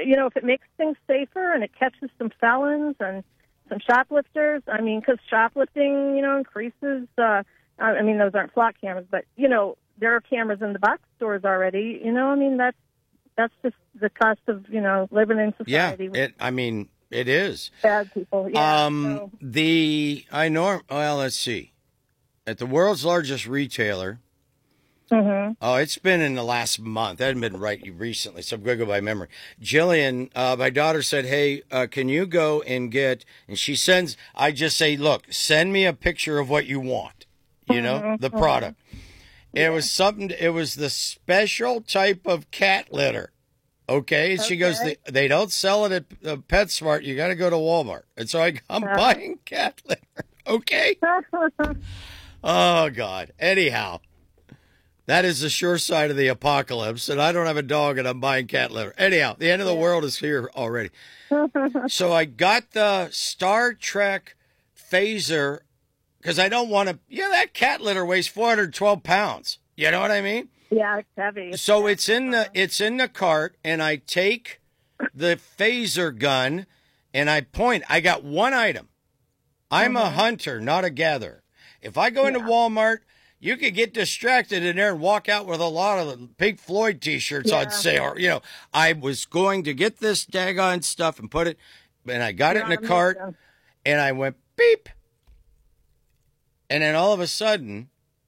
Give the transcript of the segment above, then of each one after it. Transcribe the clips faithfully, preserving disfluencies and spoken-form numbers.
you know, if it makes things safer and it catches some felons and some shoplifters, I mean, because shoplifting, you know, increases, uh, I mean, those aren't flock cameras, but, you know, there are cameras in the box stores already, you know, I mean, that's, that's just the cost of, you know, living in society. Yeah, it, I mean, it is. Bad people, yeah. Um, so. the, I norm, well, let's see. At the world's largest retailer, Mm-hmm. oh, it's been in the last month. That hadn't been right recently, so I'm going to go by memory. Jillian, uh, my daughter said, hey, uh, can you go and get, and she sends, I just say, look, send me a picture of what you want, you know, Mm-hmm. the product. Yeah. It was something, it was the special type of cat litter. Okay. Okay. She goes, they, they don't sell it at uh, PetSmart. You got to go to Walmart. And so I, I'm Uh. buying cat litter. Okay. Oh, God. Anyhow. That is the sure side of the apocalypse, and I don't have a dog, and I'm buying cat litter. Anyhow, the end of the world is here already. So I got the Star Trek phaser because I don't want to. Yeah, that cat litter weighs four hundred twelve pounds. You know what I mean? Yeah, it's heavy. It's so heavy. it's in the it's in the cart, and I take the phaser gun, and I point. I got one item. I'm Mm-hmm. a hunter, not a gatherer. If I go into Yeah. Walmart, you could get distracted in there and walk out with a lot of Pink Floyd T-shirts Yeah. on sale. You know, I was going to get this daggone stuff and put it, and I got it in the Yeah, cart, yeah. and I went beep. And then all of a sudden,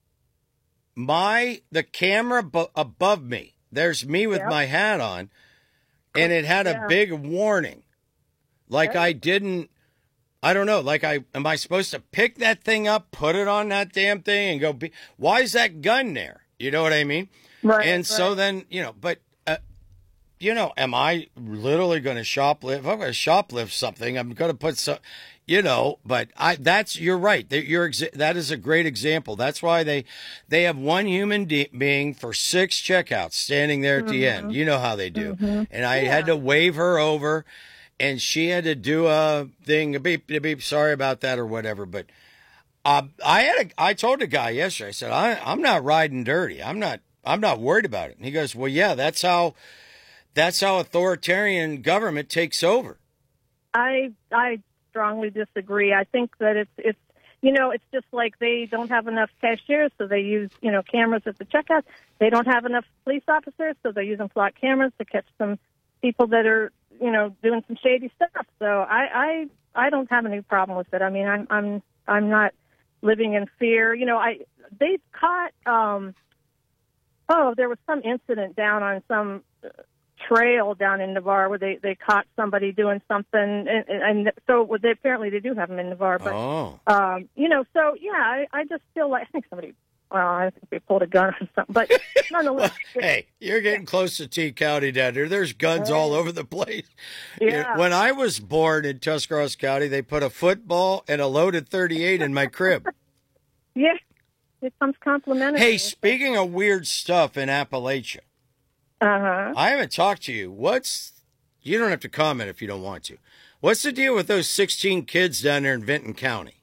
my the camera bu- above me, there's me with Yep. my hat on, and it had a Yeah. big warning. Like Okay. I didn't, I don't know, like I, am I supposed to pick that thing up, put it on that damn thing and go, be, why is that gun there? You know what I mean? Right. And so right. then, you know, but, uh, you know, am I literally going to shoplift? If I'm going to shoplift something, I'm going to put some, you know, but I, that's, you're right. That you're, exa- that is a great example. That's why they, they have one human de- being for six checkouts standing there at the end. You know how they do. And I had to wave her over. And she had to do a thing, a beep, a beep, sorry about that or whatever. But uh, I had a, I told the guy yesterday, I said, I, I'm not riding dirty. I'm not, I'm not worried about it. And he goes, well, yeah, that's how, that's how authoritarian government takes over. I I strongly disagree. I think that it's it's you know it's just like they don't have enough cashiers, so they use you know cameras at the checkout. They don't have enough police officers, so they're using flock cameras to catch some people that are you know doing some shady stuff. So I I I don't have any problem with it. I mean I'm I'm I'm not living in fear. You know I they caught um oh there was some incident down on some. Uh, trail down in Navarre where they, they caught somebody doing something, and, and, and so well, they apparently they do have them in Navarre. But oh. um, you know, so yeah, I, I just feel like I think somebody. Well, I think they pulled a gun or something, but nonetheless. Well, hey, you're getting close to T County down there. There's guns Right. all over the place. Yeah. When I was born in Tuscarawas County, they put a football and a loaded thirty-eight in my crib. Yeah, it comes complimentary. Hey, speaking of weird stuff in Appalachia. Uh-huh. I haven't talked to you. What's, you don't have to comment if you don't want to. What's the deal with those sixteen kids down there in Vinton County?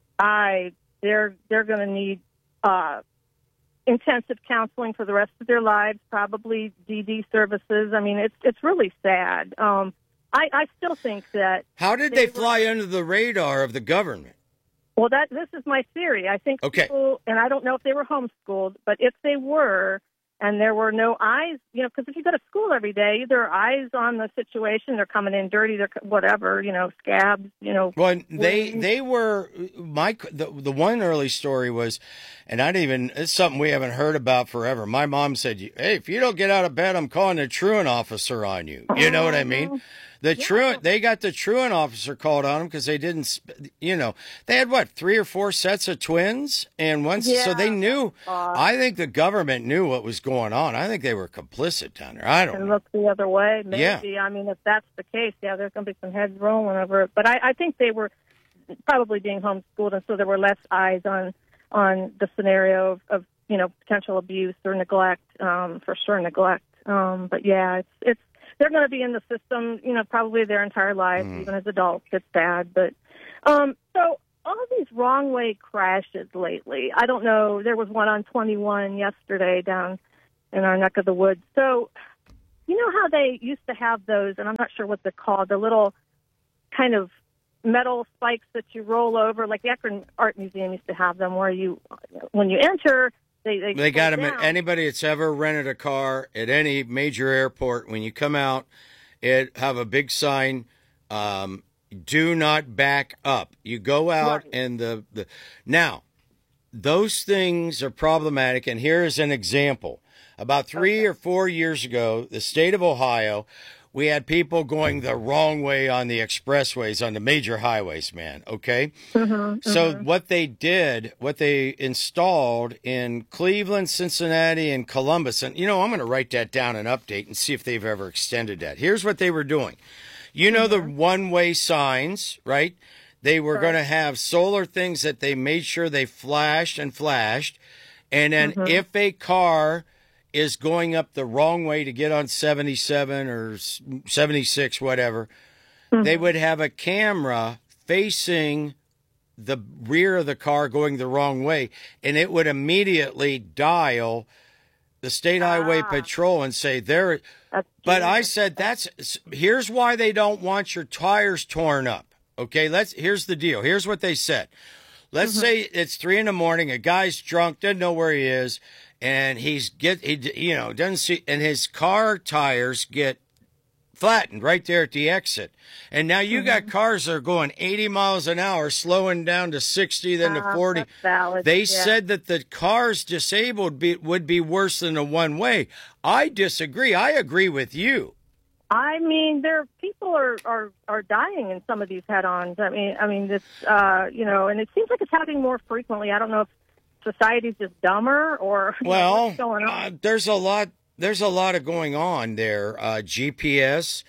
I they're they're going to need uh, intensive counseling for the rest of their lives, probably D D services. I mean, it's it's really sad. Um, I, I still think that. How did they they fly under the radar of the government? Well, that this is my theory. I think Okay. people, and I don't know if they were homeschooled, but if they were, and there were no eyes, you know, because if you go to school every day, there are eyes on the situation. They're coming in dirty, they're whatever, you know, scabs, you know. Well, they wounds. they were my the the one early story was, and I didn't even it's something we haven't heard about forever. My mom said, "Hey, if you don't get out of bed, I'm calling the truant officer on you." You know what I mean? The Yeah. truant they got the truant officer called on them because they didn't, sp- you know, they had what three or four sets of twins, and once so they Yeah. knew. Uh, I think the government knew what was going on. I think they were complicit down there. I don't and know. look the other way. Maybe. Yeah. I mean, if that's the case, yeah, there's going to be some heads rolling over it. But I, I think they were probably being homeschooled, and so there were less eyes on on the scenario of, of you know potential abuse or neglect, um, for sure neglect. Um, but yeah, it's it's they're going to be in the system, you know, probably their entire lives, Mm. even as adults. It's bad, but um, so. All these wrong way crashes lately. I don't know. There was one on twenty-one yesterday down in our neck of the woods. So you know how they used to have those, and I'm not sure what they're called, the little kind of metal spikes that you roll over, like the Akron Art Museum used to have them, where you, when you enter, they they, they got them. down. Anybody that's ever rented a car at any major airport, when you come out, it have a big sign. Um, do not back up. You go out, Right. and the the now. Those things are problematic, and here is an example. About three Okay. or four years ago, the state of Ohio, we had people going the wrong way on the expressways, on the major highways, man, okay? Mm-hmm, So mm-hmm. what they did, what they installed in Cleveland, Cincinnati, and Columbus, and, you know, I'm going to write that down and update and see if they've ever extended that. Here's what they were doing. You know the one-way signs, right? They were Right. going to have solar things that they made sure they flashed and flashed. And then Mhm. if a car is going up the wrong way to get on seventy-seven or seventy-six, whatever, they would have a camera facing the rear of the car going the wrong way, and it would immediately dial the State Highway Ah. Patrol and say, there. That's But I genius. said, that's here's why they don't want your tires torn up. Okay, let's here's the deal. Here's what they said. Let's say it's three in the morning, a guy's drunk, doesn't know where he is, and he's get he you know, doesn't see, and his car tires get flattened right there at the exit. And now you got cars that are going eighty miles an hour, slowing down to sixty, then to Ah, forty. that's valid. They Yeah. said that the cars disabled be, would be worse than a one way. I disagree. I agree with you. I mean, there people are, are, are dying in some of these head-ons. I mean, I mean, this, uh, you know, and it seems like it's happening more frequently. I don't know if society's just dumber or you know, Well, what's going on. uh, there's a lot. There's a lot of going on there. Uh, G P S.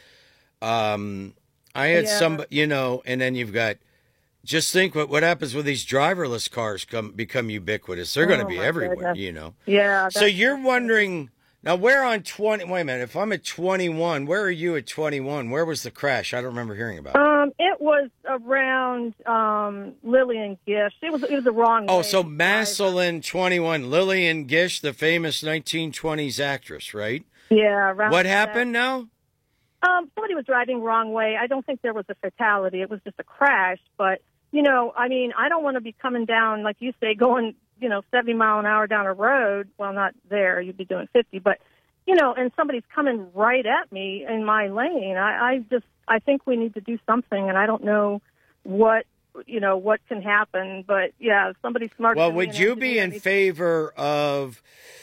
Um, I had Yeah. some, you know, and then you've got. Just think what what happens when these driverless cars come become ubiquitous. They're going to Oh, be my everywhere, goodness. you know. Yeah. So that's- you're wondering now where on twenty? Wait a minute. If I'm at twenty-one, where are you at twenty-one? Where was the crash? I don't remember hearing about it. Um, it was around um, Lillian Gish. It was it was the wrong. Oh, way so to drive. Massillon twenty-one, Lillian Gish, the famous nineteen twenties actress, right? Yeah. Around What that. happened now? Um, somebody was driving wrong way. I don't think there was a fatality. It was just a crash. But you know, I mean, I don't want to be coming down like you say, going you know seventy mile an hour down a road. Well, not there. You'd be doing fifty, but you know, and somebody's coming right at me in my lane. I, I just I think we need to do something, and I don't know what you know what can happen. But yeah, somebody smart. Well, would you be in favor of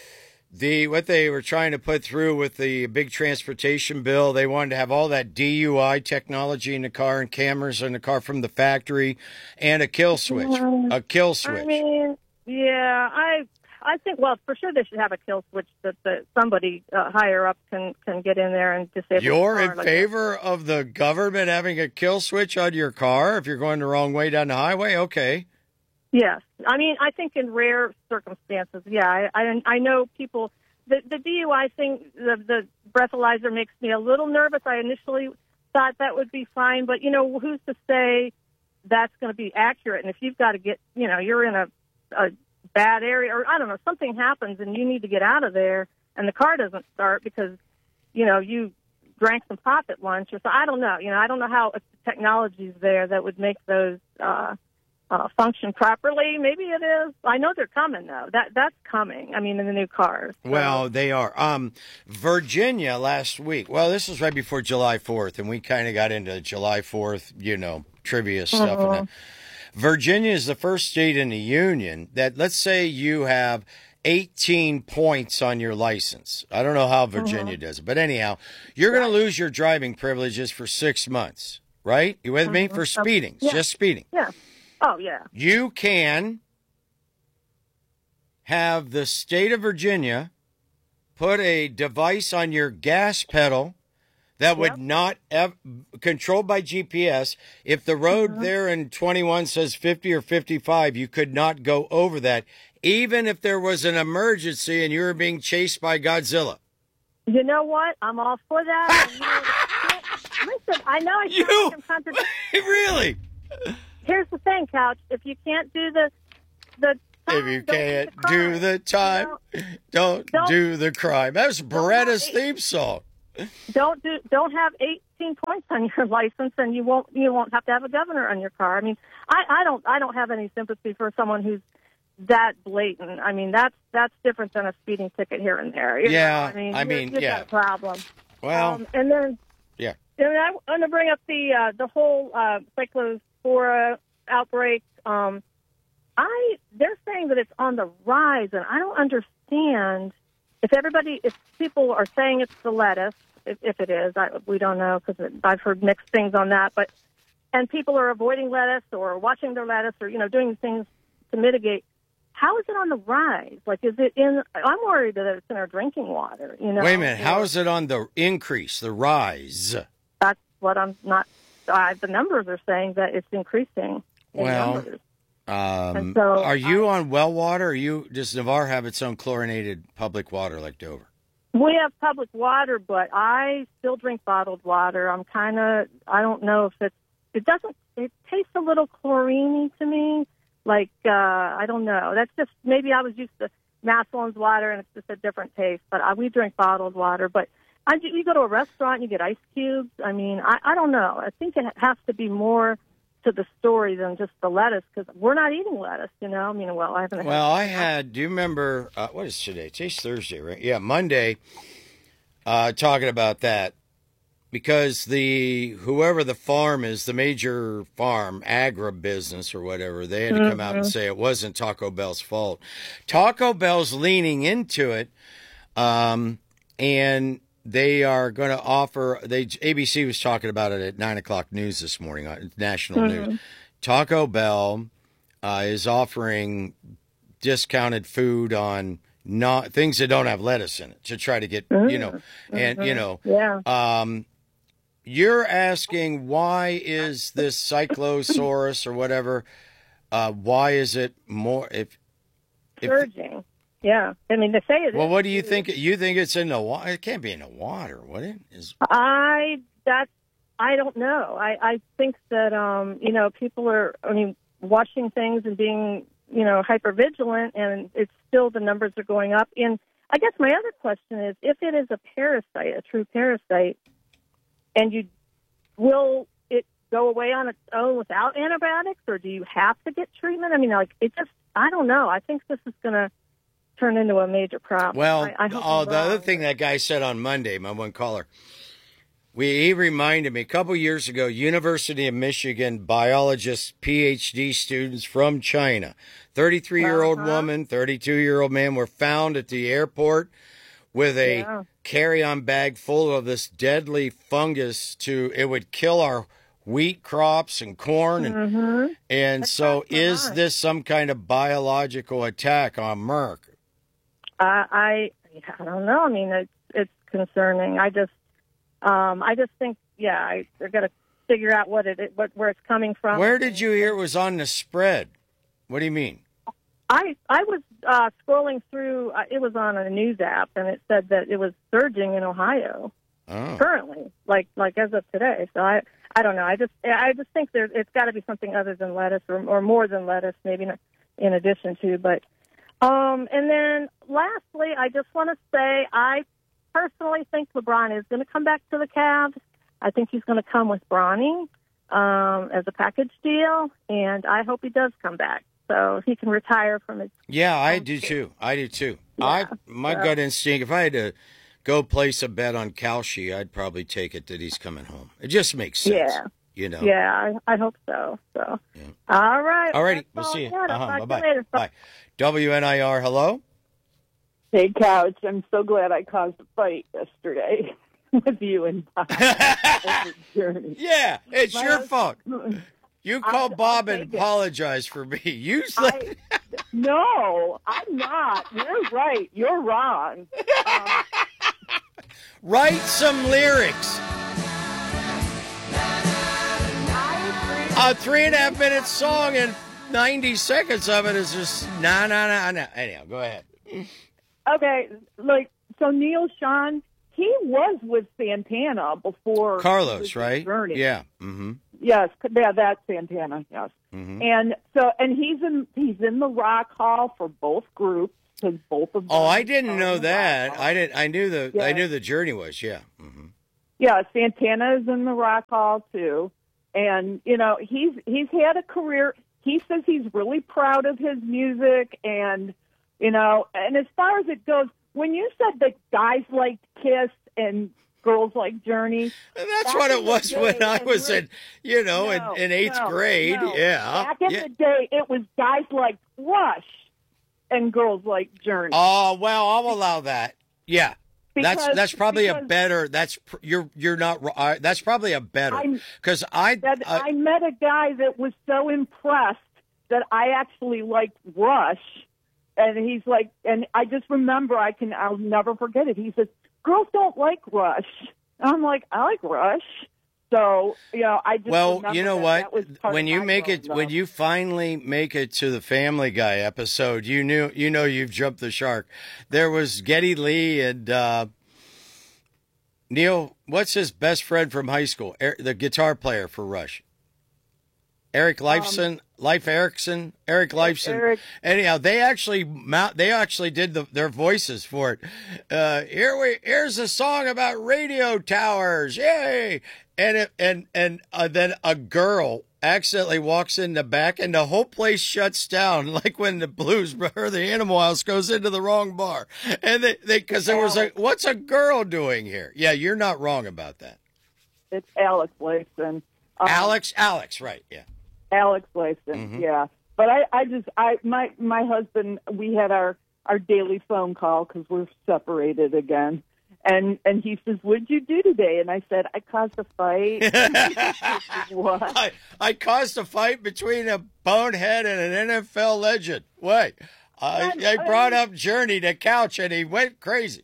the what they were trying to put through with the big transportation bill? They wanted to have all that D U I technology in the car and cameras in the car from the factory and a kill switch. Um, A kill switch. I mean, yeah, I I think well for sure they should have a kill switch that, that somebody uh, higher up can can get in there and disable. You're the car in like favor of the government having a kill switch on your car if you're going the wrong way down the highway? Okay. Yes, I mean I think in rare circumstances, yeah. I I, I know people. The, the D U I thing, the, the breathalyzer makes me a little nervous. I initially thought that would be fine, but, you know, who's to say that's going to be accurate? And if you've got to get, you know, you're in a, a bad area, or I don't know, something happens and you need to get out of there, and the car doesn't start because, you know, you drank some pop at lunch, or so. I don't know. You know, I don't know how if the technology's there that would make those uh, uh, function properly. Maybe it is. I know they're coming, though. That That's coming, I mean, in the new cars. So- Well, they are. Um, Virginia last week. Well, this was right before July fourth, and we kind of got into July fourth, you know, trivia stuff. Uh-huh. And that. Virginia is the first state in the union that, let's say you have eighteen points on your license. I don't know how Virginia does it, but anyhow, you're going to lose your driving privileges for six months, right? You with me? For speeding, Yeah. just speeding. Yeah. Oh, yeah. You can have the state of Virginia put a device on your gas pedal that would Yep. not ev- controlled by G P S. If the road there in twenty-one says fifty or fifty-five, you could not go over that, even if there was an emergency and you were being chased by Godzilla. You know what? I'm all for that. And, you know, listen, I know I You- sound like I'm contradicting. Really? Here's the thing, Couch. If you can't do the the time, If you don't can't the do crime, the time, you know? don't, Don't- do the crime. That was Beretta's it- theme song. don't do don't have eighteen points on your license, and you won't you won't have to have a governor on your car. I mean, I, I don't I don't have any sympathy for someone who's that blatant. I mean, that's that's different than a speeding ticket here and there. You Yeah, know? I mean, I you- mean, you yeah. got a problem. Well, um, and then yeah. and I want to bring up the uh, the whole uh, cyclospora outbreak. Um, I they're saying that it's on the rise, and I don't understand if everybody if people are saying it's the lettuce. If, if it is, I, we don't know because I've heard mixed things on that. But and people are avoiding lettuce or watching their lettuce or you know doing things to mitigate. How is it on the rise? Like, is it in? I'm worried that it's in our drinking water. You know. Wait a minute. How is it on the increase, the rise? That's what I'm not. Uh, the numbers are saying that it's increasing. In Well, numbers. Um, And so are you on well water? Or you does Navarre have its own chlorinated public water like Dover? We have public water, but I still drink bottled water. I'm kind of, I don't know if it's, it doesn't, it tastes a little chlorine to me. Like, uh, I don't know. That's just, maybe I was used to Massillon's water and it's just a different taste, but I, we drink bottled water. But I, you go to a restaurant and you get ice cubes. I mean, I, I don't know. I think it has to be more to the story than just the lettuce because we're not eating lettuce, you know. I mean, well, I haven't. Well, I had, had. Do you remember uh, what is today? Today's Thursday, right? Yeah, Monday. Uh, talking about that because the whoever the farm is, the major farm, agribusiness or whatever, they had to come out and say it wasn't Taco Bell's fault. Taco Bell's leaning into it, um, and they are going to offer. They A B C was talking about it at nine o'clock news this morning on national Mm-hmm. news. Taco Bell uh, is offering discounted food on not things that don't have lettuce in it to try to get you know, and you know, yeah. um, you're asking why is this Cyclosaurus or whatever? Uh, why is it more if? if Surging. Yeah. I mean, they say it well, is. what do you think? You think it's in the water? It can't be in the water, would it? Is I that's I don't know. I I think that um you know people are I mean watching things and being you know hyper vigilant and it's still the numbers are going up. And I guess my other question is if it is a parasite, a true parasite, and you will it go away on its own without antibiotics, or do you have to get treatment? I mean, like it just I don't know. I think this is going to turn into a major problem. well, I, I hope oh, I'm the other wrong. thing that guy said on Monday, my one caller. We, he reminded me a couple years ago, University of Michigan biologist P H D students from China, thirty-three-year-old Uh-huh. woman, thirty-two-year-old man were found at the airport with a Yeah. carry-on bag full of this deadly fungus to, it would kill our wheat crops and corn. And, Mm-hmm. and so crossed my is mind. this some kind of biological attack on Merck? I, I I don't know. I mean, it's it's concerning. I just um I just think yeah, I, they're gonna figure out what it what where it's coming from. Where did you hear it was on the spread? What do you mean? I I was uh, scrolling through. Uh, it was on a news app, and it said that it was surging in Ohio Oh. currently, like like as of today. So I I don't know. I just I just think there it's got to be something other than lettuce, or or more than lettuce, maybe not in addition to, but. Um, and then lastly, I just want to say I personally think LeBron is going to come back to the Cavs. I think he's going to come with Bronny um, as a package deal, and I hope he does come back so he can retire from his. Yeah, I do too. I do too. I my Yeah. gut instinct. If I had to go place a bet on Kalshi, I'd probably take it that he's coming home. It just makes sense. Yeah. You know. Yeah, I, I hope so. So, Yeah. all right. All righty. That's We'll see you. I had. I'll Uh-huh. talk Bye to you later. bye. Bye. W N I R. Hello. Hey, Couch, I'm so glad I caused a fight yesterday with you and Bob. Journey. Yeah, it's My your husband- fault. You call I'll- Bob I'll and take it. apologize for me. You said I, no, I'm not. You're right. You're wrong. Um, write some lyrics. I A three and a half minute song and ninety seconds of it is just nah nah nah nah. Anyhow, go ahead. agree. Okay, like, so Neil Sean, he was with Santana before. he Carlos, was with right? Journey. Yeah. Mm-hmm. Yes, yeah, that's Santana, yes. Mm-hmm. And so, and he's in he's in the Rock Hall for both groups because both of them. Oh, I didn't are know in the that. Rock Hall. I didn't. I knew the. I Yeah. knew the Journey was. Yeah. Mm-hmm. Yeah, Santana is in the Rock Hall too, and you know he's he's had a career. He says he's really proud of his music, and you know, and as far as it goes, when you said that guys like Kiss and girls like Journey, and that's what it was when I was in, you know, no, in, in eighth no, grade. no. Yeah, back in yeah. the day, it was guys like Rush and girls like Journey. Oh well, I'll allow that. Yeah. Because, that's that's probably because, a better. That's you're you're not. Uh, that's probably a better because I that uh, I met a guy that was so impressed that I actually liked Rush, and he's like, and I just remember I can I'll never forget it. He says, "Girls don't like Rush." And I'm like, "I like Rush." So you know, I just well, remember you know that what? that was part when of you my make it, growing when up. you finally make it to the Family Guy episode, you knew you know you've jumped the shark. There was Geddy Lee and. Uh, Neil, what's his best friend from high school? Er, the guitar player for Rush. Eric Leifson, um, Leif Erikson, Eric Leifson. Eric. Anyhow, they actually mount, they actually did the, their voices for it. Uh, here we here's a song about radio towers, yay! And it, and and uh, then a girl accidentally walks in the back, and the whole place shuts down, like when the Blues or the Animal House goes into the wrong bar. And they they because there was like, what's a girl doing here? Yeah, you're not wrong about that. It's Alex Lifeson. Um, Alex, Alex, right? Yeah. Alex Lifeson, mm-hmm. yeah. But I, I just, I, my, my husband, we had our, our daily phone call because we're separated again, and and he says, "What'd you do today?" And I said, "I caused a fight." What? I, I caused a fight between a bonehead and an N F L legend. Wait, I, I brought up Journey to couch, and he went crazy.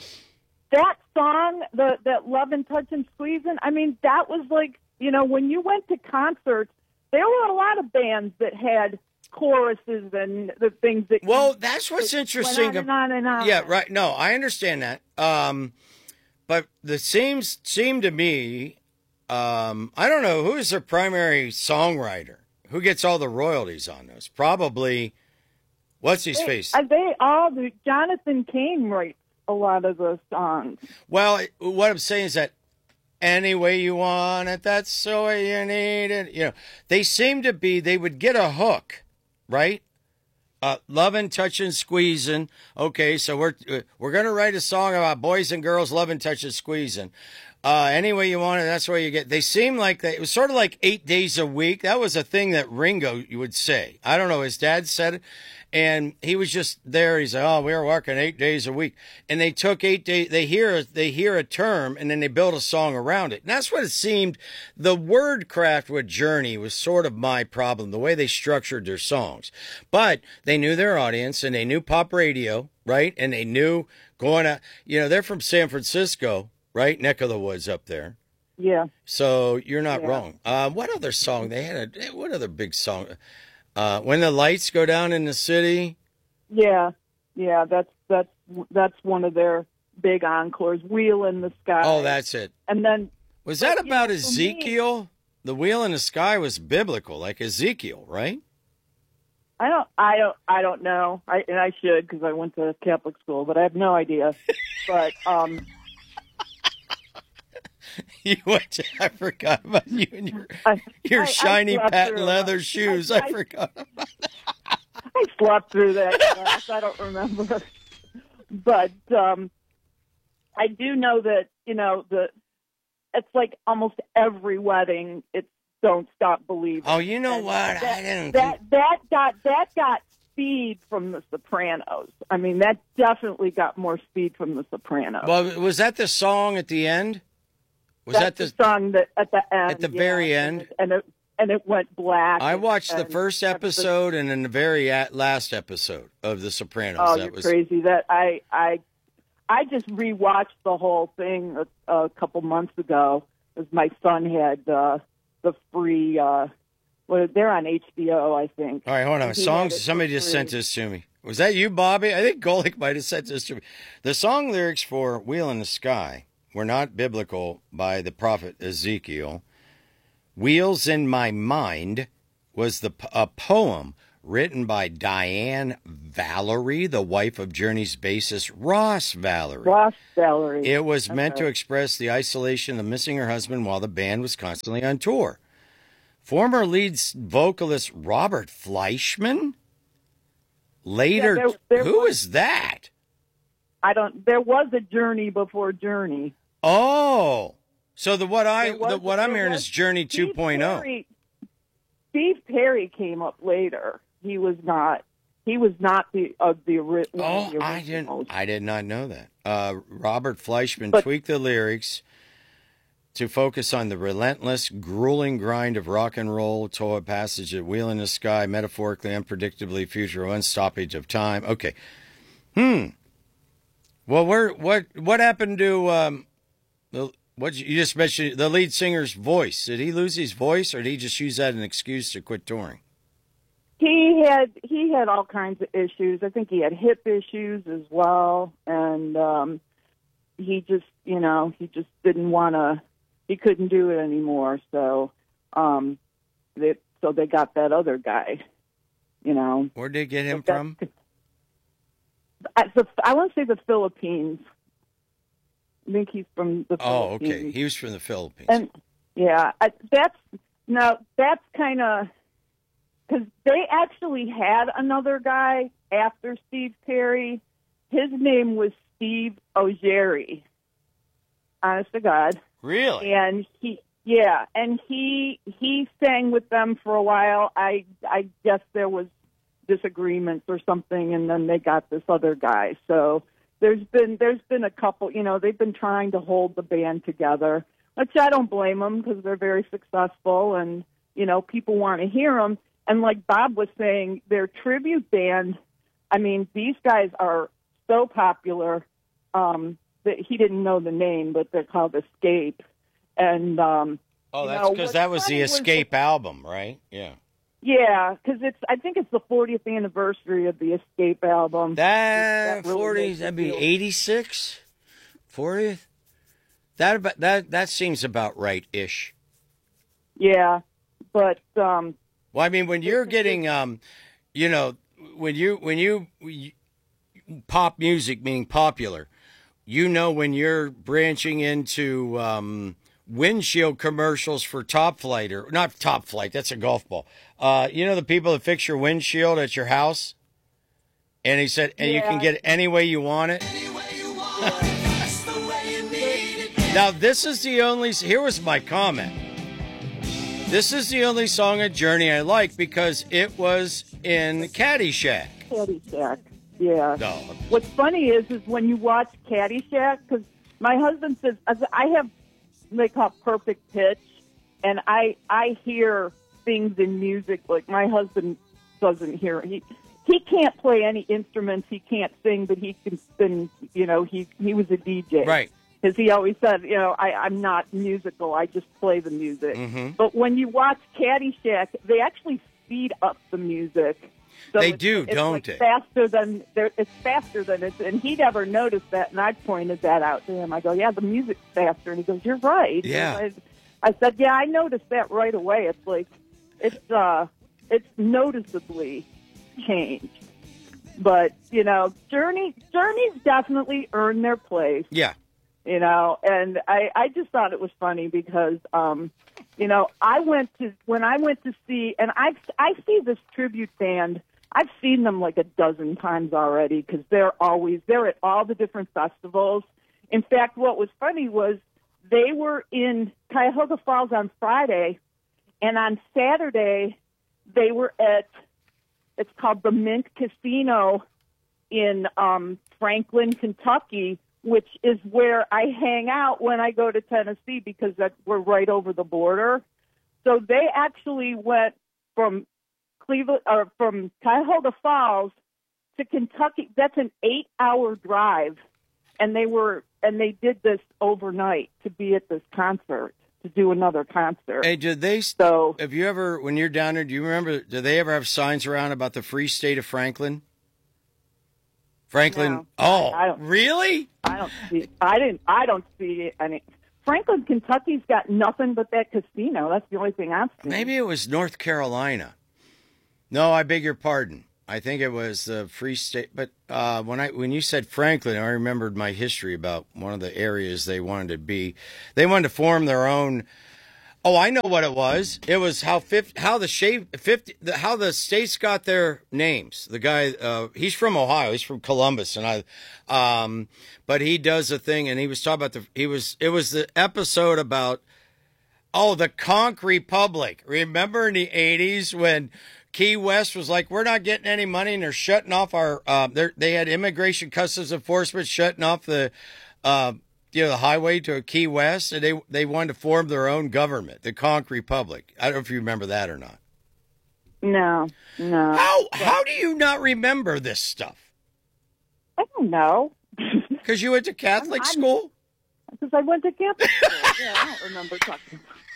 That song, the that Love and Touch and Squeezing. I mean, that was like, you know, when you went to concerts. There were a lot of bands that had choruses and the things that. Well, that's what's interesting. Went on and on and on. Yeah, right. No, I understand that. Um, but the seems seemed to me, um, I don't know who's their primary songwriter. Who gets all the royalties on those? Probably, what's his they, face? They all do. Jonathan Cain writes a lot of those songs. Well, what I'm saying is that. Any way you want it, that's the way you need it. You know, they seem to be, they would get a hook, right? Uh, loving, touching, squeezing. Okay, so we're we're going to write a song about boys and girls loving, touching, squeezing. Uh, any way you want it, that's the way you get. They seem like they, it was sort of like eight days a week. That was a thing that Ringo would say. I don't know, his dad said it. And he was just there. He's like, "Oh, we were working eight days a week," and they took eight days. They hear they hear a term, and then they build a song around it. And that's what it seemed. The word craft with Journey was sort of my problem. The way they structured their songs, but they knew their audience, and they knew pop radio, right? And they knew going to, you know, they're from San Francisco, right, neck of the woods up there. Yeah. So you're not yeah. wrong. Uh, what other song they had? A, what other big song? Uh, when the lights go down in the city. Yeah, yeah, that's that's that's one of their big encores. Wheel in the Sky. Oh, that's it. And then was that but, about you know, Ezekiel? Me, the Wheel in the Sky was biblical, like Ezekiel, right? I don't, I don't, I don't know. I and I should because I went to Catholic school, but I have no idea. but um. You went to, I forgot about you and your I, your I, shiny I patent leather shoes. I, I, I forgot about that. I slept through that class. I don't remember. But um, I do know that, you know, the it's like almost every wedding, it's Don't Stop Believing. Oh, you know and what? That, I didn't that, think... that got that got speed from The Sopranos. I mean, that definitely got more speed from The Sopranos. Well, was that the song at the end? Was That's that the, the song that at the end? At the yeah, very end, and it and it went black. I watched and, the first episode and then the very last episode of The Sopranos. Oh, that you're was crazy! That I I I just rewatched the whole thing a, a couple months ago because my son had uh, the free. Uh, well, they're on H B O, I think. All right, hold on. He Songs. Somebody just free. sent this to me. Was that you, Bobby? I think Golick might have sent this to me. The song lyrics for "Wheel in the Sky" were not biblical by the prophet Ezekiel. "Wheels in My Mind" was the a poem written by Diane Valerie, the wife of Journey's bassist Ross Valerie. Ross Valerie. It was Okay. meant to express the isolation of missing her husband while the band was constantly on tour. Former lead vocalist Robert Fleischman later. Yeah, there- there who was- is that? I don't. There was a Journey before Journey. Oh, so the what I There was- the, what I'm there hearing was is Journey Steve 2.0. Perry- Steve Perry came up later. He was not. He was not the of the, ori- one of Oh, the I didn't. originals. I did not know that. Uh, Robert Fleischman But- tweaked the lyrics to focus on the relentless, grueling grind of rock and roll, toward a passage at wheel in the sky, metaphorically, unpredictably, future unstoppage of time. Okay. Hmm. Well, where what what happened to um, the what you just mentioned the lead singer's voice? Did he lose his voice, or did he just use that as an excuse to quit touring? He had he had all kinds of issues. I think he had hip issues as well, and um, he just you know he just didn't want to. He couldn't do it anymore. So, um, they, so they got that other guy. You know, Where'd they get him But that- from? I, the, I want to say the Philippines. I think he's from the Oh, Philippines. okay. He was from the Philippines. And yeah, I, that's now that's kind of because they actually had another guy after Steve Perry. His name was Steve O'Gerry. Honest to God, Really? and he yeah, and he he sang with them for a while. I I guess there was disagreements or something, and then they got this other guy. So there's been there's been a couple. You know, they've been trying to hold the band together, which I don't blame them because they're very successful, and you know people want to hear them. And like Bob was saying, their tribute band. I mean, these guys are so popular um, that he didn't know the name, but they're called Escape. And um, Oh, you that's know, because what's that was funny the was Escape album, right? Yeah. Yeah, because it's. I think it's the fortieth anniversary of the Escape album. That That really forty, makes that'd me be feel- eighty-six, fortieth. That about that that seems about right ish. Yeah, but um, Well, I mean, when you're getting, um, you know, when you when you, you pop music meaning popular, you know, when you're branching into um, windshield commercials for Top Flight or not Top Flight, that's a golf ball. Uh, you know, the people that fix your windshield at your house, and he said, and you can Yeah. get it any way you want it. Now, this is the only. Here was my comment. This is the only song of Journey I like because it was in Caddyshack. Caddyshack. Yeah. No, What's funny is, is when you watch Caddyshack, because my husband says I have they call perfect pitch, and I I hear things in music like my husband doesn't hear. He he can't play any instruments. He can't sing, but he can spin. You know, he he was a D J. right. Because he always said, you know, I, I'm not musical. I just play the music. Mhm. But when you watch Caddyshack, they actually speed up the music. So They it's- do, it's don't like they? Faster than they're- it's faster than it's. And he never noticed that, and I pointed that out to him. I go, yeah, the music's faster, and he goes, you're right. Yeah. And I, I said, yeah, I noticed that right away. It's like it's uh, it's noticeably changed. But you know, Journey Journey's definitely earned their place. Yeah. You know, and I, I just thought it was funny because, um, you know, I went to, when I went to see, and I, I see this tribute band, I've seen them like a dozen times already because they're always, they're at all the different festivals. In fact, what was funny was they were in Cuyahoga Falls on Friday, and on Saturday, they were at, it's called the Mint Casino in um, Franklin, Kentucky, which is where I hang out when I go to Tennessee because that, we're right over the border. So they actually went from Cleveland or from Cuyahoga Falls to Kentucky. That's an eight-hour drive, and they were and they did this overnight to be at this concert to do another concert. Hey, did they? So Have you ever, when you're down there, do you remember? Do they ever have signs around about the free state of Franklin? Franklin. No, oh, I don't- really? I don't see. I didn't. I don't see it. I mean, Franklin, Kentucky's got nothing but that casino. That's the only thing I've seen. Maybe it was North Carolina. No, I beg your pardon. I think it was the Free State. But uh, when I when you said Franklin, I remembered my history about one of the areas they wanted to be. They wanted to form their own. Oh, I know what it was. It was how fifty, how the shape fifty, the, how the states got their names. The guy, uh, he's from Ohio. He's from Columbus, and I, um, but he does a thing, and he was talking about the. He was. It was the episode about. Oh, the Conch Republic. Remember in the eighties when Key West was like, we're not getting any money, and they're shutting off our. Uh, they had Immigration Customs Enforcement shutting off the. Uh, you know, the highway to Key West, and they they wanted to form their own government, the Conch Republic. I don't know if you remember that or not. No, no. How how do you not remember this stuff? I don't know. Because you went to Catholic I'm, I'm, school? Because I went to Catholic school. Yeah, I don't remember talking.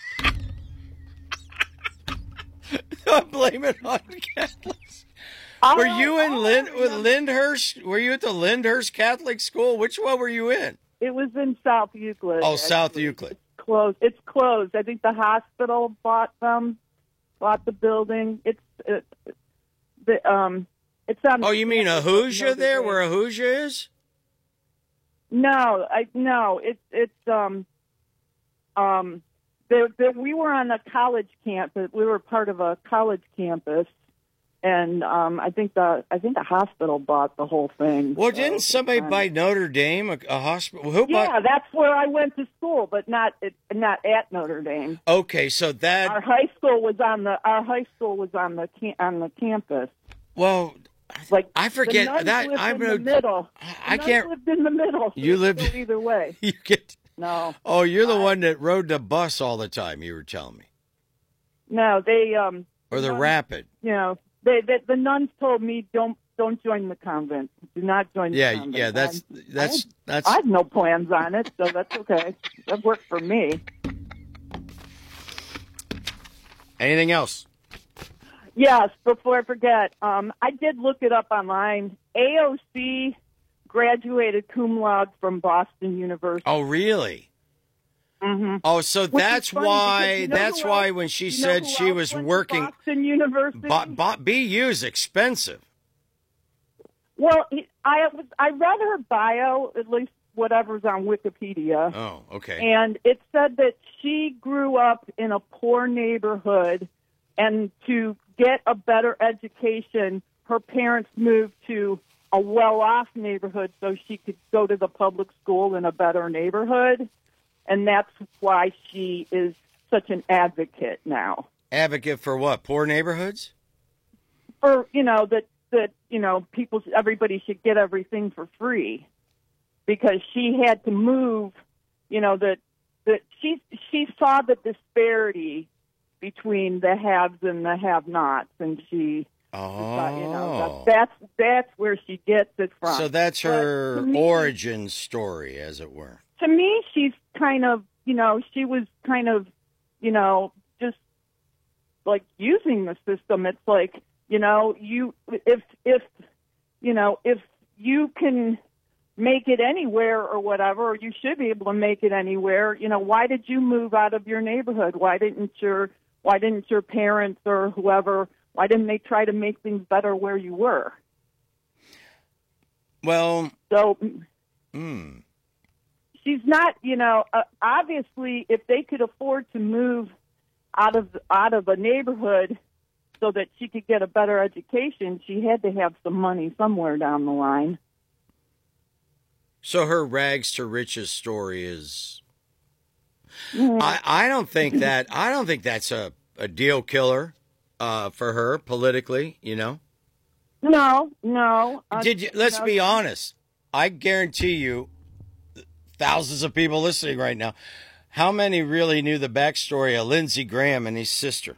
Don't blame it on the Catholics. All were right, you in all Lind, right, with Lyndhurst? Were you at the Lyndhurst Catholic School? Which one were you in? It was in South Euclid. Oh, actually. South Euclid. It's closed. It's closed. I think the hospital bought them, bought the building. It's it, the um. It's on. Oh, you mean Ahuja there, where Ahuja is? No, I no. It's it's um um. There, there, we were on a college campus. We were part of a college campus. And um, I think the I think the hospital bought the whole thing. Well, so, didn't somebody um, buy Notre Dame, a, a hospital? Who yeah, bought? that's where I went to school, but not at, not at Notre Dame. Okay, so that Our high school was on the our high school was on the cam- on the campus. well, Like I the forget nuns that lived I'm in the middle. I The can't. nuns lived in the middle. So You it's lived- still either way. You get. No, Oh, you're the I- one that rode the bus all the time. You were telling me, no, they um or the nuns, rapid. You know, they, they the nuns told me don't don't join the convent. Do not join the Yeah, convent. yeah. That's I'm- that's that's. I have no plans on it, so that's okay. That worked for me. Anything else? Yes, before I forget, um, I did look it up online. A O C graduated cum laude from Boston University. Oh, really? Mm-hmm. Oh, so Which is that's funny why. because you know That's who why else- when she you know said who she else was went to working, Boston University. bo- bo- B U's expensive. Well, he- I was I read her bio, at least whatever's on Wikipedia. Oh, okay. And it said that she grew up in a poor neighborhood, and to get a better education, her parents moved to a well-off neighborhood so she could go to the public school in a better neighborhood. And that's why she is such an advocate now. Advocate for what? Poor neighborhoods? For, you know, that, that you know, people, everybody should get everything for free. Because she had to move, you know, that that she she saw the disparity between the haves and the have-nots, and she, Oh, thought, you know, that, that's that's where she gets it from. so that's But her to me- origin story, as it were. To me, she's kind of, you know, she was kind of, you know, just like using the system. It's like, you know, you if if you know if you can make it anywhere or whatever, or you should be able to make it anywhere. You know, why did you move out of your neighborhood? Why didn't your why didn't your parents or whoever, why didn't they try to make things better where you were? Well, So hmm. she's not, you know, uh, obviously if they could afford to move out of out of a neighborhood so that she could get a better education, she had to have some money somewhere down the line. So her rags to riches story is. I, I don't think that I don't think that's a, a deal killer uh, for her politically. You know. No, no. Uh, Did you? Let's no, be honest. I guarantee you, thousands of people listening right now, how many really knew the backstory of Lindsey Graham and his sister?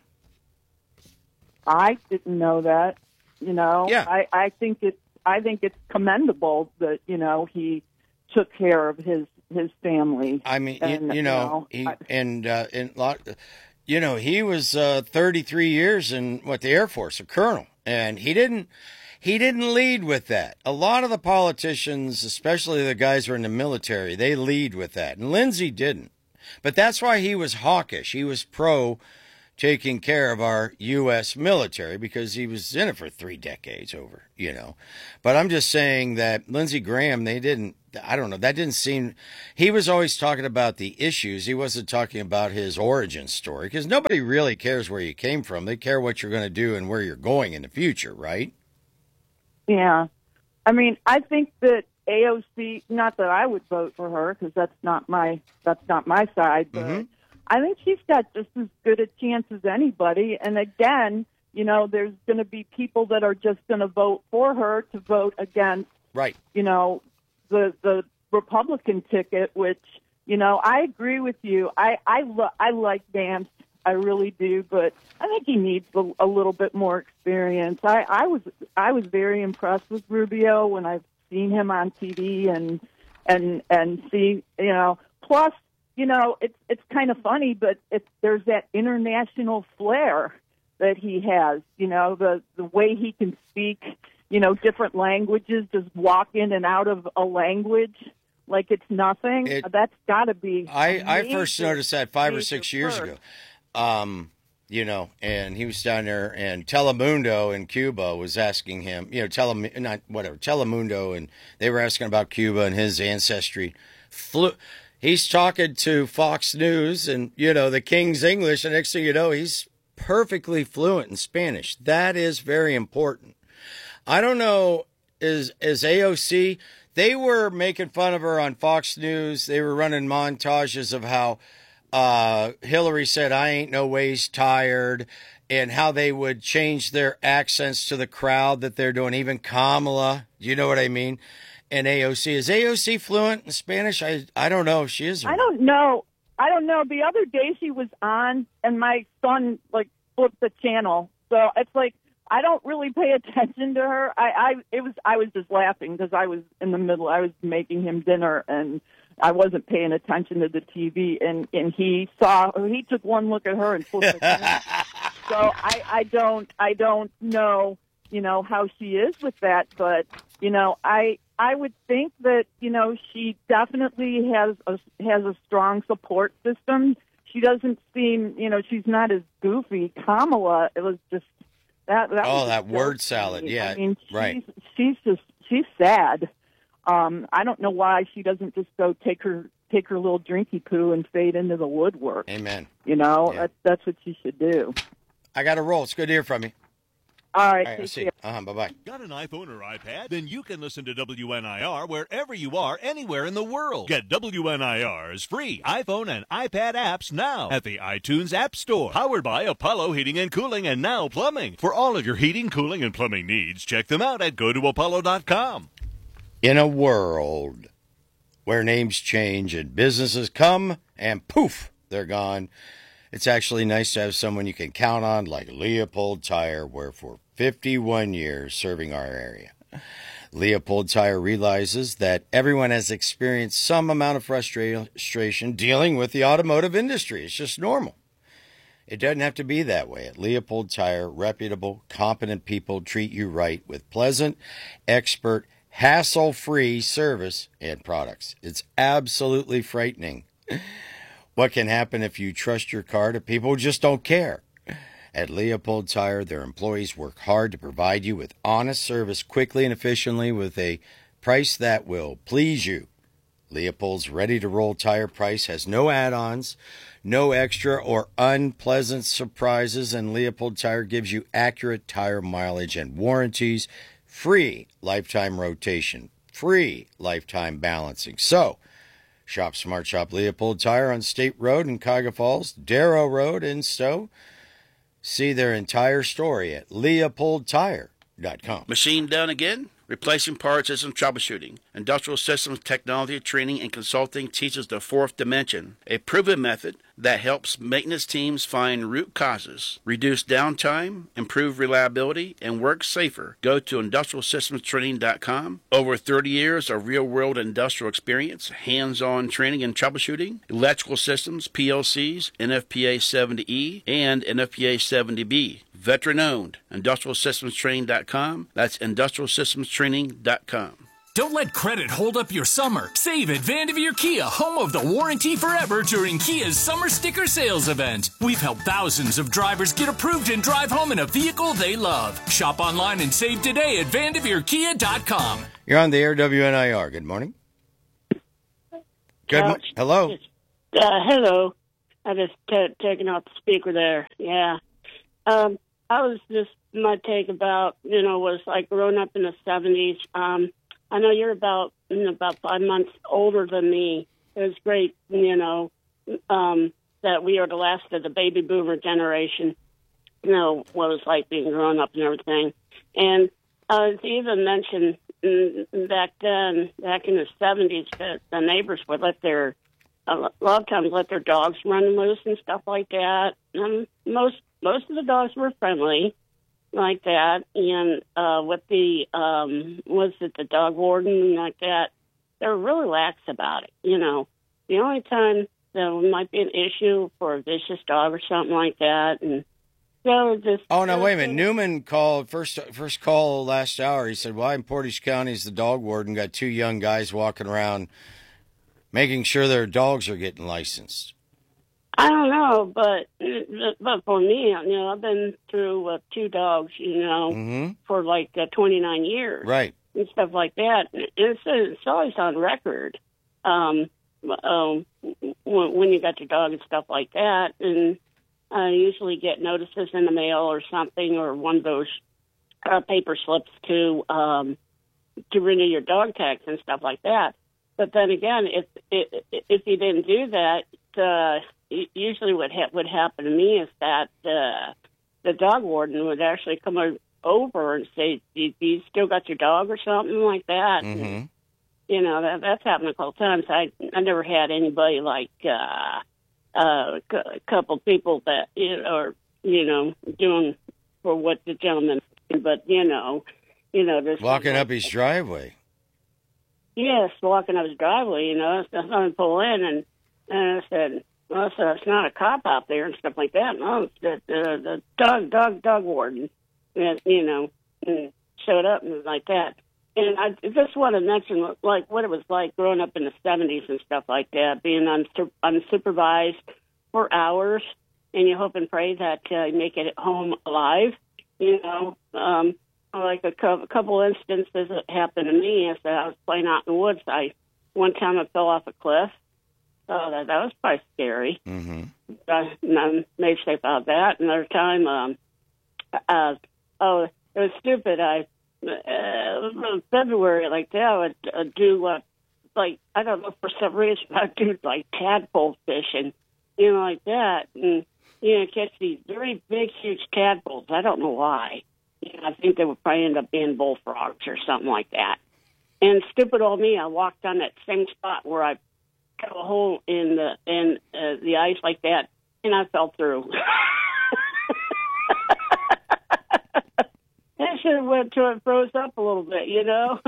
I didn't know that. You know. Yeah. I, I think it's I think it's commendable that, you know, he took care of his his family. I mean, And, you, you you know, know, he, I- and uh, and lot, you know, he was uh, thirty-three years in what the Air Force, a colonel, and he didn't he didn't lead with that. A lot of the politicians, especially the guys who are in the military, they lead with that, and Lindsey didn't. But that's why he was hawkish. He was pro taking care of our U S military because he was in it for three decades over, you know. But I'm just saying that Lindsey Graham, they didn't, I don't know, that didn't seem, he was always talking about the issues. He wasn't talking about his origin story because nobody really cares where you came from. They care what you're going to do and where you're going in the future, right? Yeah. I mean, I think that A O C, not that I would vote for her because that's not my, that's not my side, but mm-hmm. I think she's got just as good a chance as anybody. And again, you know, there's going to be people that are just going to vote for her to vote against, right? You know, the the Republican ticket, which, you know, I agree with you. I I, lo- I like Vance, I really do, but I think he needs a, a little bit more experience. I, I was I was very impressed with Rubio when I've seen him on T V and and and see, you know, plus. You know, it's it's kind of funny, but it's, there's that international flair that he has. You know, the the way he can speak, you know, different languages, just walk in and out of a language like it's nothing. It, That's got to be. I, I first noticed that five or six years ago. Um, you know, and he was down there, and Telemundo in Cuba was asking him, you know, Tele not whatever Telemundo, and they were asking about Cuba and his ancestry. Flu. He's talking to Fox News and, you know, the King's English. And next thing you know, he's perfectly fluent in Spanish. That is very important. I don't know, is, is A O C, they were making fun of her on Fox News. They were running montages of how uh, Hillary said, I ain't no ways tired, and how they would change their accents to the crowd that they're doing. Even Kamala, you know what I mean? And A O C. Is A O C fluent in Spanish? I I don't know if she is. I don't know. I don't know. The other day she was on, and my son, like, flipped the channel. So it's like, I don't really pay attention to her. I, I it was I was just laughing because I was in the middle. I was making him dinner, and I wasn't paying attention to the T V. And, and he saw, he took one look at her and flipped the channel. So I, I don't I don't know, you know, how she is with that. But, you know, I... I would think that, you know, she definitely has a, has a strong support system. She doesn't seem, you know, she's not as goofy. Kamala, it was just that. that oh, was that word salad, yeah, I mean, she's, right. She's just she's sad. Um, I don't know why she doesn't just go take her take her little drinky poo and fade into the woodwork. Amen. You know, yeah. that's that's what she should do. I got to roll. It's good to hear from you. All right, All right, take see care. Uh-huh, bye-bye. Got an iPhone or iPad? Then you can listen to W N I R wherever you are, anywhere in the world. Get W N I R's free iPhone and iPad apps now at the iTunes App Store. Powered by Apollo Heating and Cooling and Now Plumbing. For all of your heating, cooling, and plumbing needs, check them out at go to apollo dot com. In a world where names change and businesses come and poof, they're gone, it's actually nice to have someone you can count on like Leopold Tire, where for fifty-one years serving our area. Leopold Tire realizes that everyone has experienced some amount of frustration dealing with the automotive industry. It's just normal. It doesn't have to be that way. At Leopold Tire, reputable, competent people treat you right with pleasant, expert, hassle-free service and products. It's absolutely frightening what can happen if you trust your car to people who just don't care. At Leopold Tire, their employees work hard to provide you with honest service quickly and efficiently with a price that will please you. Leopold's ready-to-roll tire price has no add-ons, no extra or unpleasant surprises, and Leopold Tire gives you accurate tire mileage and warranties, free lifetime rotation, free lifetime balancing. So, shop Smart Shop Leopold Tire on State Road in Cuyahoga Falls, Darrow Road in Stowe. See their entire story at leopold tire dot com. Machine done again? Replacing parts isn't troubleshooting. Industrial Systems Technology Training and Consulting teaches the fourth dimension, a proven method that helps maintenance teams find root causes, reduce downtime, improve reliability, and work safer. Go to industrial systems training dot com. Over thirty years of real-world industrial experience, hands-on training and troubleshooting, electrical systems, P L Cs, N F P A seventy E, and N F P A seventy B. Veteran-owned. industrial systems training dot com. That's industrial systems training dot com. Don't let credit hold up your summer. Save at Vanderveer Kia, home of the warranty forever during Kia's summer sticker sales event. We've helped thousands of drivers get approved and drive home in a vehicle they love. Shop online and save today at vanderveer kia dot com. You're on the air, W N I R. Good morning. Good. Mo- hello. Uh, hello. I just t- taken off the speaker there. Yeah. Um, I was just my take about you know was like growing up in the seventies. Um, I know you're about you know, about five months older than me. It was great, you know, um, that we are the last of the baby boomer generation. You know what it was like being grown up and everything. And uh, to even mention mm, back then, back in the seventies, that the neighbors would let their a lot of times let their dogs run loose and stuff like that. And most most of the dogs were friendly like that. And uh, with the, um, was it the dog warden like that, they were really lax about it. You know, the only time there might be an issue for a vicious dog or something like that. And so just. Oh, no, wait a minute. Newman called, first first call last hour. He said, well, in Portage County, the dog warden got two young guys walking around making sure their dogs are getting licensed. I don't know, but but for me, you know, I've been through uh, two dogs, you know, mm-hmm. for like uh, twenty-nine years, right, and stuff like that. And it's it's always on record, um, um, when, when you got your dog and stuff like that, and I usually get notices in the mail or something, or one of those uh, paper slips to um, to renew your dog tax and stuff like that. But then again, if if, if you didn't do that, uh, usually what ha- would happen to me is that uh, the dog warden would actually come over and say, do you still got your dog or something like that? Mm-hmm. And, you know, that, that's happened a couple times. I I never had anybody like uh, uh, a couple people that, you know, are, you know, doing for what the gentleman, but, you know, you know. There's walking up his driveway. Yes, walking up his driveway, you know, so I pull in, and, and I said, well, so it's not a cop out there and stuff like that. No, it's the, the, the dog, dog, dog warden, that, you know, and showed up and like that. And I just want to mention, like, what it was like growing up in the seventies and stuff like that, being unsu- unsupervised for hours, and you hope and pray that uh, you make it home alive, you know. Um, like a couple instances that happened to me is that I was playing out in the woods. I one time I fell off a cliff. Oh, that, that was quite scary. Mm-hmm. I, and I made safe out of that. Another time, um, uh, oh, it was stupid. I uh, February like that, I would uh, do uh, like I don't know for some reason I do like tadpole fishing, you know, like that, and you know catch these very big, huge tadpoles. I don't know why. You know, I think they would probably end up being bullfrogs or something like that. And stupid old me, I walked on that same spot where I cut a hole in the in uh, the ice like that, and I fell through. I should have went to it, froze up a little bit, you know.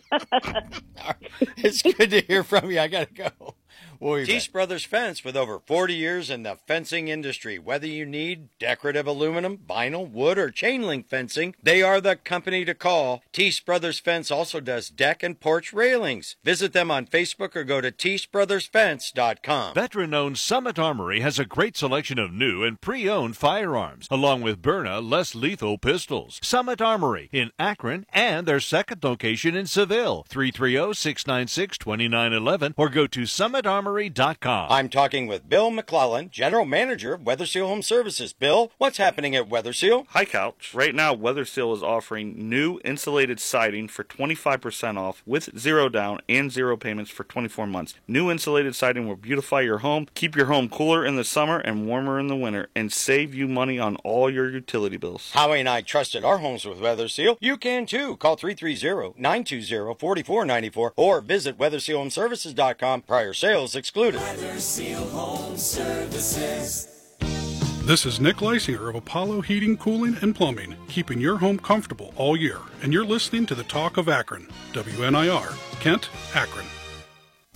It's good to hear from you. I got to go. Teese Brothers Fence, with over forty years in the fencing industry. Whether you need decorative aluminum, vinyl, wood, or chain link fencing, they are the company to call. Teese Brothers Fence also does deck and porch railings. Visit them on Facebook or go to teese brothers fence dot com. Veteran-owned Summit Armory has a great selection of new and pre-owned firearms, along with Byrna less lethal pistols. Summit Armory in Akron and their second location in Seville, three three zero, six nine six, two nine one one, or go to summit armory dot com. I'm talking with Bill McClellan, General Manager of Weather Seal Home Services. Bill, what's happening at Weather Seal? Hi, Couch. Right now, Weather Seal is offering new insulated siding for twenty-five percent off with zero down and zero payments for twenty-four months. New insulated siding will beautify your home, keep your home cooler in the summer and warmer in the winter, and save you money on all your utility bills. Howie and I trusted our homes with Weather Seal. You can too. Call three three zero, nine two zero, four four nine four or visit weather seal home services dot com. Prior sales excluded. Weather Seal Home Services. This is Nick Lysier of Apollo Heating, Cooling, and Plumbing, keeping your home comfortable all year. And you're listening to the Talk of Akron. W N I R, Kent, Akron.